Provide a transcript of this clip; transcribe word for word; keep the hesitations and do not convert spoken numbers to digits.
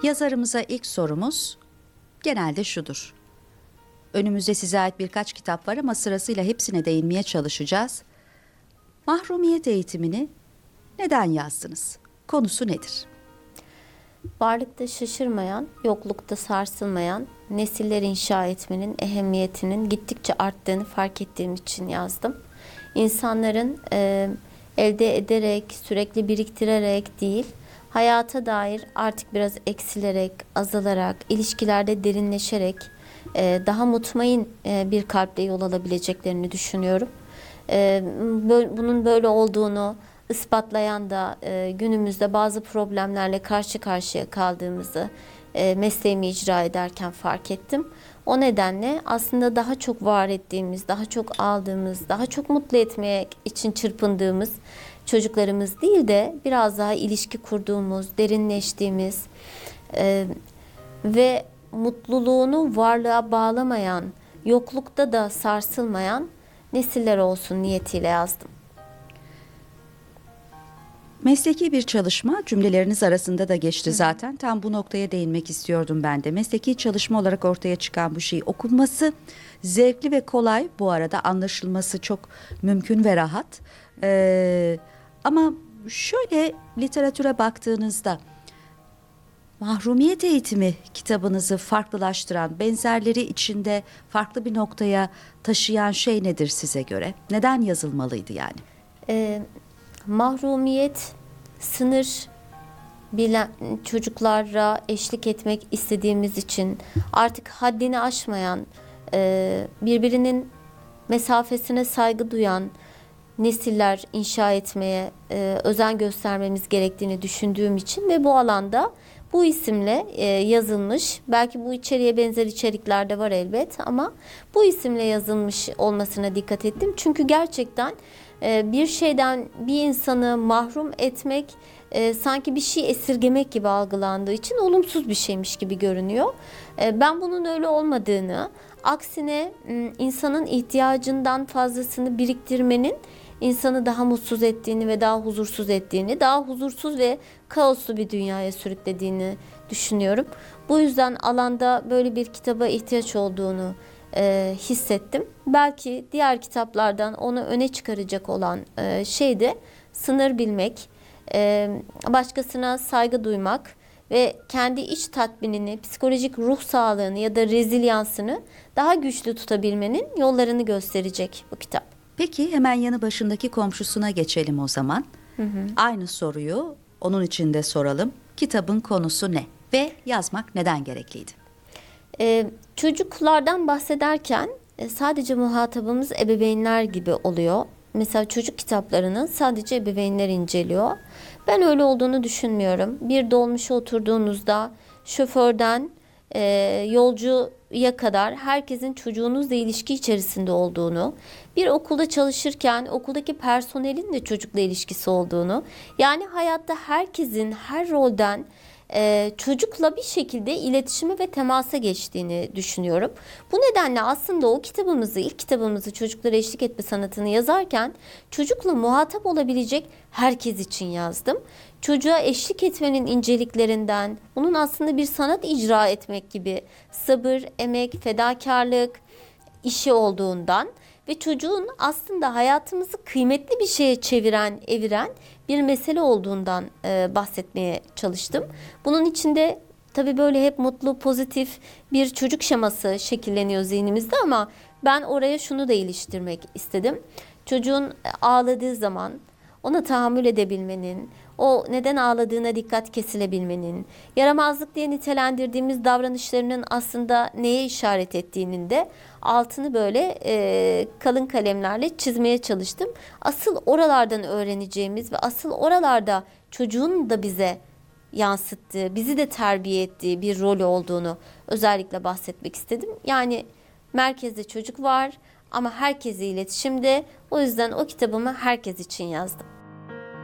Yazarımıza ilk sorumuz genelde şudur. Önümüzde size ait birkaç kitap var ama sırasıyla hepsine değinmeye çalışacağız. Mahrumiyet eğitimini neden yazdınız? Konusu nedir? Varlıkta şaşırmayan, yoklukta sarsılmayan nesiller inşa etmenin ehemmiyetinin gittikçe arttığını fark ettiğim için yazdım. İnsanların e, elde ederek, sürekli biriktirerek değil, hayata dair artık biraz eksilerek, azalarak, ilişkilerde derinleşerek e, daha mutmain e, bir kalple yol alabileceklerini düşünüyorum. E, bunun böyle olduğunu ispatlayan da e, günümüzde bazı problemlerle karşı karşıya kaldığımızı e, mesleğimi icra ederken fark ettim. O nedenle aslında daha çok var ettiğimiz, daha çok aldığımız, daha çok mutlu etmeye için çırpındığımız çocuklarımız değil de biraz daha ilişki kurduğumuz, derinleştiğimiz e, ve mutluluğunu varlığa bağlamayan, yoklukta da sarsılmayan nesiller olsun niyetiyle yazdım. Mesleki bir çalışma cümleleriniz arasında da geçti zaten. Tam bu noktaya değinmek istiyordum ben de. Mesleki çalışma olarak ortaya çıkan bu şey okunması zevkli ve kolay. Bu arada anlaşılması çok mümkün ve rahat. Ee, ama şöyle literatüre baktığınızda Mahrumiyet Eğitimi kitabınızı farklılaştıran, benzerleri içinde farklı bir noktaya taşıyan şey nedir size göre? Neden yazılmalıydı yani? Ee, mahrumiyet, sınır bilen çocuklara eşlik etmek istediğimiz için artık haddini aşmayan, e, birbirinin mesafesine saygı duyan nesiller inşa etmeye e, özen göstermemiz gerektiğini düşündüğüm için ve bu alanda bu isimle e, yazılmış, belki bu içeriğe benzer içerikler de var elbet ama bu isimle yazılmış olmasına dikkat ettim. Çünkü gerçekten e, bir şeyden bir insanı mahrum etmek e, sanki bir şey esirgemek gibi algılandığı için olumsuz bir şeymiş gibi görünüyor. E, ben bunun öyle olmadığını, aksine insanın ihtiyacından fazlasını biriktirmenin insanı daha mutsuz ettiğini ve daha huzursuz ettiğini, daha huzursuz ve kaoslu bir dünyaya sürüklediğini düşünüyorum. Bu yüzden alanda böyle bir kitaba ihtiyaç olduğunu e, hissettim. Belki diğer kitaplardan onu öne çıkaracak olan e, şey de sınır bilmek, e, başkasına saygı duymak ve kendi iç tatminini, psikolojik ruh sağlığını ya da rezilyansını daha güçlü tutabilmenin yollarını gösterecek bu kitap. Peki hemen yanı başındaki komşusuna geçelim o zaman. Hı hı. Aynı soruyu onun için de soralım. Kitabın konusu ne ve yazmak neden gerekliydi? Ee, çocuklardan bahsederken e, sadece muhatabımız ebeveynler gibi oluyor. Mesela çocuk kitaplarını sadece ebeveynler inceliyor. Ben öyle olduğunu düşünmüyorum. Bir dolmuşa oturduğunuzda şoförden e, yolcuya kadar herkesin çocuğunuzla ilişki içerisinde olduğunu, bir okulda çalışırken okuldaki personelin de çocukla ilişkisi olduğunu, yani hayatta herkesin her rolden e, çocukla bir şekilde iletişime ve temasa geçtiğini düşünüyorum. Bu nedenle aslında o kitabımızı, ilk kitabımızı Çocuklara Eşlik Etme Sanatı'nı yazarken çocukla muhatap olabilecek herkes için yazdım. Çocuğa eşlik etmenin inceliklerinden, bunun aslında bir sanat icra etmek gibi sabır, emek, fedakarlık işi olduğundan ve çocuğun aslında hayatımızı kıymetli bir şeye çeviren, eviren bir mesele olduğundan e, bahsetmeye çalıştım. Bunun içinde tabii böyle hep mutlu, pozitif bir çocuk şeması şekilleniyor zihnimizde ama ben oraya şunu da iliştirmek istedim. Çocuğun ağladığı zaman ona tahammül edebilmenin, o neden ağladığına dikkat kesilebilmenin, yaramazlık diye nitelendirdiğimiz davranışlarının aslında neye işaret ettiğinin de altını böyle e, kalın kalemlerle çizmeye çalıştım. Asıl oralardan öğreneceğimiz ve asıl oralarda çocuğun da bize yansıttığı, bizi de terbiye ettiği bir rol olduğunu özellikle bahsetmek istedim. Yani merkezde çocuk var ama herkesle iletişimde. O yüzden o kitabımı herkes için yazdım.